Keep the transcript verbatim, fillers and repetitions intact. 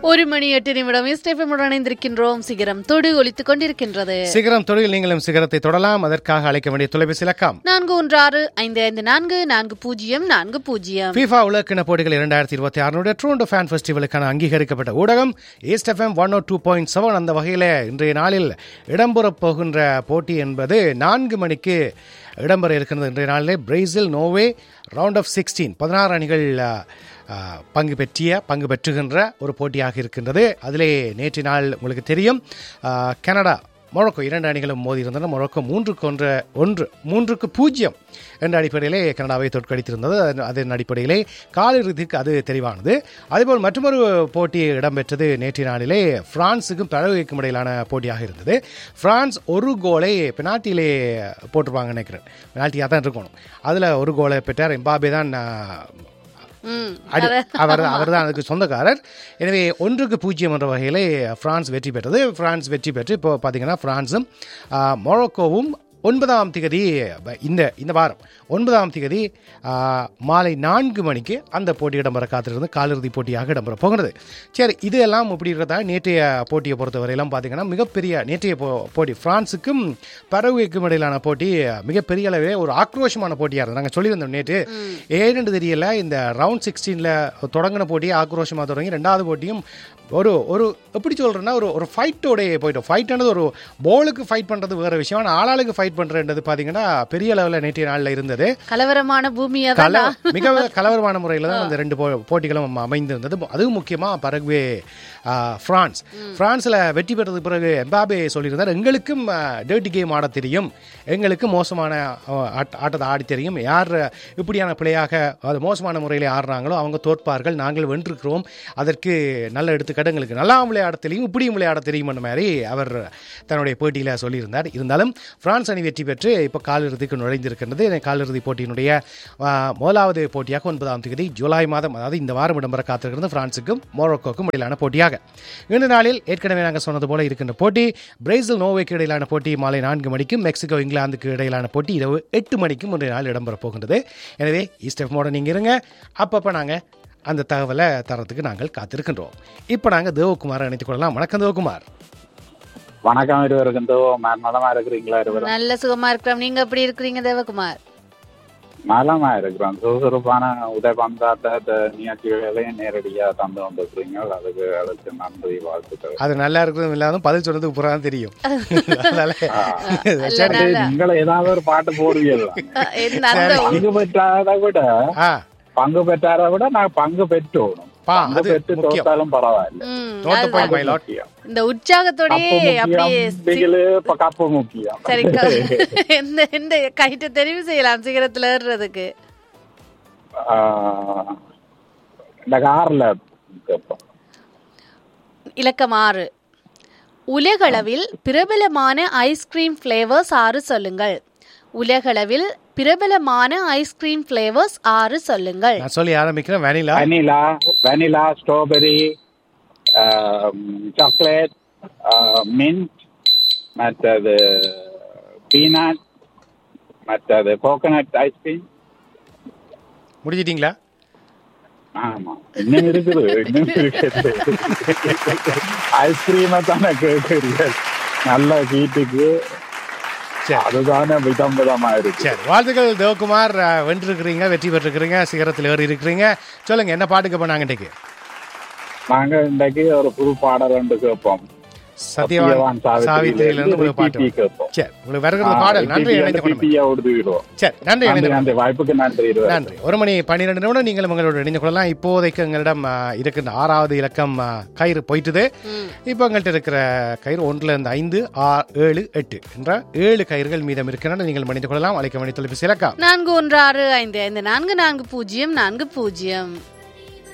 ஒரு மணி எட்டு நிமிடம் இஸ்டெஃபமுடன் இணைந்திருக்கின்றோம். சிகரம் தொடு ஒலித்துக் கொண்டிருக்கின்றது. சிகரம் தொழில் நீங்களும் சிகரத்தை தொடலாம். அதற்காக அழைக்க வேண்டிய தொலைபேசி இலக்கம் நான்கு ஒன்று ஆறு ஐந்து ஐந்து நான்கு நான்கு பூஜ்ஜியம் நான்கு பூஜ்ஜியம். FIFA உலகக்கிண போட்டிகள் இரண்டாயிரத்தி இருபத்தி ஆறு டொரண்டோ ஃபேன் ஃபெஸ்டிவலுக்கான அங்கீகரிக்கப்பட்ட ஊடகம் ஈஸ்ட் எஃப்எம் ஒன் ஓ டூ பாயிண்ட் செவன். அந்த வகையில் இன்றைய நாளில் இடம்பெறப் போகின்ற போட்டி என்பது நான்கு மணிக்கு இடம்பெற இருக்கிறது. இன்றைய நாளிலே Brazil Norway round of sixteen பதினாறு அணிகள் பங்கு பெற்றிய பங்கு பெற்றுகின்ற ஒரு போட்டியாக இருக்கின்றது. அதிலே நேற்று நாள் உங்களுக்கு தெரியும் கனடா மொரோக்கோ இரண்டு அணிகளும் மோதி இருந்தன. மொரோக்கோ மூன்றுக்கு ஒன்று ஒன்று மூன்றுக்கு பூஜ்ஜியம் என்ற அடிப்படையிலே கனடாவை தோற்கடித்திருந்தது. அதன் அடிப்படையிலே காலிறுதிக்கு அது தெரிவானது. அதேபோல் மற்றொரு போட்டி இடம்பெற்றது நேற்றைய நாளிலே பிரான்ஸுக்கும் பரகுவேக்கும் இடையிலான போட்டியாக இருந்தது. பிரான்ஸ் ஒரு கோலை பெனால்ட்டியிலே போட்டிருப்பாங்க நினைக்கிறேன். பெனால்ட்டியாக தான் இருக்கணும். அதில் ஒரு கோலை பெற்றார். எம்பாபே தான் அவர் அவர் தான் அதுக்கு சொந்தக்காரர். எனவே ஒன்றுக்கு பூஜ்ஜியம் என்ற வகையிலே பிரான்ஸ் வெற்றி பெற்றது. பிரான்ஸ் வெற்றி பெற்று இப்போ பார்த்தீங்கன்னா பிரான்ஸும் மொரோக்கோவும் ஒன்பதாம் திகதி இந்த இந்த வாரம் ஒன்பதாம் திகதி மாலை நான்கு மணிக்கு அந்த போட்டி இடம்பெற காத்திருந்து காலிறுதி போட்டியாக இடம்பெற போகிறது. சரி, இது எல்லாம் இப்படி இருக்கிறதா நேற்றைய போட்டியை பொறுத்தவரையெல்லாம் பார்த்தீங்கன்னா மிகப்பெரிய நேற்றைய போட்டி பிரான்ஸுக்கும் பரகுவேக்கும் இடையிலான போட்டி மிகப்பெரிய அளவே ஒரு ஆக்ரோஷமான போட்டியாக இருந்தது. நாங்கள் சொல்லியிருந்தோம் நேற்று ஏன்னு தெரியல, இந்த ரவுண்ட் சிக்ஸ்டீனில் தொடங்கின போட்டியை ஆக்ரோஷமாக தொடங்கி ரெண்டாவது போட்டியும் ஒரு ஒரு எப்படி சொல்கிறேன்னா ஒரு ஒரு ஃபைட்டோடைய போயிட்டோம். ஃபைட்டானது ஒரு போலுக்கு ஃபைட் பண்ணுறது வேறு விஷயம், ஆனால் ஆளாளுக்கு ஃபைட் பண்ணுறது பார்த்தீங்கன்னா பெரிய அளவில் நேற்றைய நாளில் இருந்தது. கலவரமான பூமியாக கல மிக கலவரமான முறையில் தான் அந்த ரெண்டு போட்டிகளும் அமைந்திருந்தது. அதுவும் முக்கியமாக பரகுவே பிரான்ஸ் பிரான்ஸில் வெற்றி பெற்றதுக்கு பிறகு எம்பாபே சொல்லியிருந்தார், எங்களுக்கும் டர்ட்டி கேம் ஆட தெரியும், எங்களுக்கு மோசமான ஆட்டத்தை ஆடி தெரியும், யார் இப்படியான பிள்ளையாக அது மோசமான முறையில் ஆடுறாங்களோ அவங்க தோற்பார்கள், நாங்கள் வென்றிருக்கிறோம், அதற்கு நல்ல எடுத்துக்காட்டு எங்களுக்கு நல்லா விளையாட தெரியும், இப்படியும் விளையாட தெரியும் என்ற மாதிரி அவர் தன்னுடைய போட்டியில் சொல்லியிருந்தார். இருந்தாலும் பிரான்ஸ் அணி வெற்றி பெற்று இப்போ காலிறுதிக்கு நுழைந்திருக்கின்றது. காலிறுதி போட்டியினுடைய முதலாவது போட்டியாக ஒன்பதாம் தேதி ஜூலை மாதம், அதாவது இந்த வாரம் இடம்பெற காத்திருக்கிறது பிரான்ஸுக்கும் மொரோக்கோக்கும் இடையிலான போட்டியாக. இன்று நாளில் ஏற்கனவே நாங்கள் சொன்னது போல இருக்கின்ற போட்டி பிரேசில் நோர்வேக்கு இடையிலான போட்டி மாலை நான்கு மணிக்கும், மெக்சிகோ இங்கிலாந்துக்கு இடையிலான போட்டி இரவு எட்டு மணிக்கும் இன்றைய நாள் இடம்பெற போகின்றது. எனவே ஈஸ்டெஃபமோட நீங்கள் இருங்க, அப்பப்போ நாங்கள் அந்த தகவலை தரத்துக்கு நாங்கள் காத்திருக்கின்றோம். இப்போ நாங்கள் தேவகுமார் இணைத்துக் கொள்ளலாம். வணக்கம் தேவகுமார். வணக்கம் இருவருக்கும். தேவகுமார் நலமா இருக்கிறீங்களா? இருவரும் நல்ல சுகமா இருக்கிறோம். நீங்க எப்படி இருக்கிறீங்க தேவகுமார்? நலமா இருக்கிறோம். சுறுசுறுப்பான உதயபந்தாட்ட நிகழ்ச்சிகளையும் நேரடியா தந்து கொண்டிருக்கிறீங்க. அதுக்கு அதுக்கு நன்றி, வாழ்த்துக்கள். அது நல்லா இருக்கிறதும் இல்லாத பதில் சொன்னதுக்கு புறம் தெரியும். நீங்களை ஏதாவது ஒரு பாட்டு போடுவீங்க. பங்கு பெற்றாத விட பங்கு பெற்றார விட நான் பங்கு பெற்றோம். இந்த உற்சாகத்தோடயே கப்பு முக்கியம். சரி, எந்த கைட்ட தெரிவு செய்யலாம் சிகரத்துல ஏறுறதுக்கு? இலக்கம் ஆறு. உலகளவில் பிரபலமான ஐஸ்கிரீம் பிளேவர்ஸ் ஆறு சொல்லுங்கள். உலகளவில் பிரபலமான ஐஸ்கிரீம் பிளேவர்ஸ் ஆறு சொல்லுங்கள். நான் சொல்லி ஆரம்பிக்கிறேன். Vanilla vanilla vanilla strawberry, chocolate, mint, மற்றது பீனட், மற்றது கோகனட் ஐஸ்கிரீம். முடிச்சிட்டீங்களா? ஆமா, இன்னும் இருக்குது. இன்னும் இருக்குது. ஐஸ்கிரீமை தானே கேட்குறீங்க. நல்ல வீட்டுக்கு அதுதானே விதம்பதமா இருக்கு. சரி, வாழ்த்துக்கள் தேவகுமார். வென்றிருக்கிறீங்க, வெற்றி பெற்றிருக்கிறீங்க, சிகரத்தில் ஏறி இருக்கிறீங்க. சொல்லுங்க, என்ன பாட்டுக்கு போனாங்க இன்றைக்கு? நாங்க இன்றைக்கு ஒரு புது பாடல் ஒன்று கேட்போம். சத்யவான் சாவித்திரியிலிருந்து ஒரு பாட்டு கேட்போம். சரி, உங்களுக்கு வருகிற பாடல். நன்றி, நன்றி, நன்றி, வாய்ப்புக்கு நன்றி, நன்றி. ஒரு மணி பன்னிரெண்டு நிமிடம் நீங்கள் உங்களோட இணைந்து கொள்ளலாம். இப்போதைக்கு எங்களிடம் இருக்கின்ற ஆறாவது இலக்கம் கயிறு போயிட்டுது. இப்போ எங்கள்கிட்ட இருக்கிற கயிறு ஒன்றுல இருந்து ஐந்து, ஆறு, ஏழு, எட்டு என்ற ஏழு கயிறுகள் மீதம் இருக்கின்றன. நீங்கள் இணைந்து கொள்ளலாம். அழைக்க வேண்டிய தொலைபேசி இலக்கம் நான்கு ஒன்று ஆறு ஐந்து ஐந்து நான்கு நான்கு பூஜ்ஜியம் நான்கு பூஜ்ஜியம்.